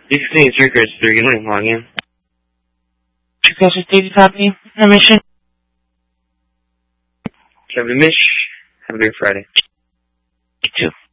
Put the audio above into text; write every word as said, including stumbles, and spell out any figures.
You can see it's records through your link login. Because it's daily copy. No mission. Kevin Mish. Have a great Friday. You too.